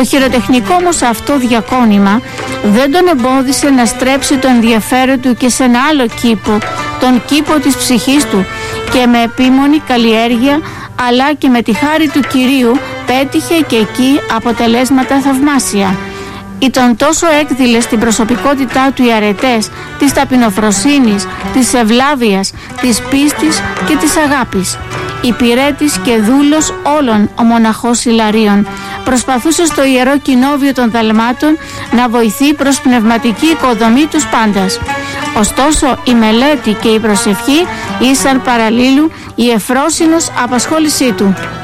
Το χειροτεχνικό όμως αυτό διακόνημα δεν τον εμπόδισε να στρέψει το ενδιαφέρον του και σε ένα άλλο κήπο, τον κήπο της ψυχής του, και με επίμονη καλλιέργεια αλλά και με τη χάρη του Κυρίου πέτυχε και εκεί αποτελέσματα θαυμάσια. Ήταν τόσο έκδηλες στην προσωπικότητά του οι αρετές της ταπεινοφροσύνης, της ευλάβειας, της πίστης και της αγάπης. Υπηρέτης και δούλος όλων ο μοναχός Ιλαρίων, προσπαθούσε στο Ιερό Κοινόβιο των Δαλμάτων να βοηθεί προς πνευματική οικοδομή τους πάντας. Ωστόσο η μελέτη και η προσευχή ήσαν παραλλήλου η εφρόσινος απασχόλησή του.